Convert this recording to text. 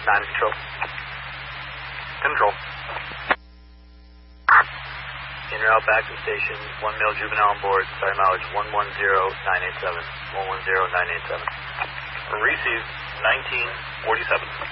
9 control. Control. In or out back to station, 1 male juvenile on board, starting mileage 110987. 110987. Receive 1947.